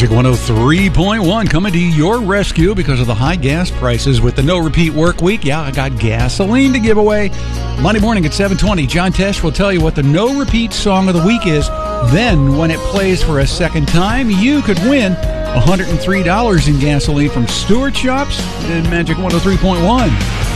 Magic 103.1 coming to your rescue because of the high gas prices with the no repeat work week. Yeah, I got gasoline to give away. Monday morning at 7:20, John Tesh will tell you what the no repeat song of the week is. Then, when it plays for a second time, you could win $103 in gasoline from Stewart Shops and Magic 103.1.